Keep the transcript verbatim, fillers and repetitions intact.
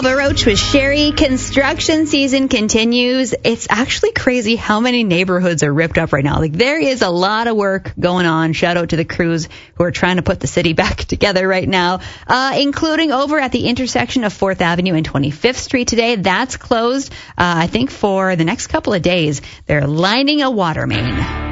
Ava Roach with Sherry. Construction season continues. It's actually crazy how many neighborhoods are ripped up right now. Like, there is a lot of work going on. Shout out to the crews who are trying to put the city back together right now, uh, including over at the intersection of fourth Avenue and twenty-fifth Street today. That's closed, uh, I think, for the next couple of days. They're lining a water main.